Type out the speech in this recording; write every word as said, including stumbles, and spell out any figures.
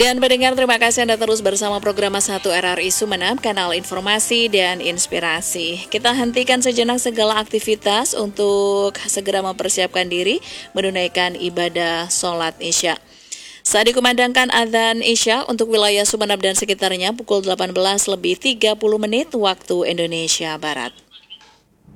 Dan pendengar, terima kasih Anda terus bersama program satu R R I Sumeneb, kanal informasi dan inspirasi. Kita hentikan sejenak segala aktivitas untuk segera mempersiapkan diri menunaikan ibadah sholat Isya. Saat dikumandangkan adzan Isya untuk wilayah Sumeneb dan sekitarnya pukul delapan belas lebih tiga puluh menit waktu Indonesia Barat.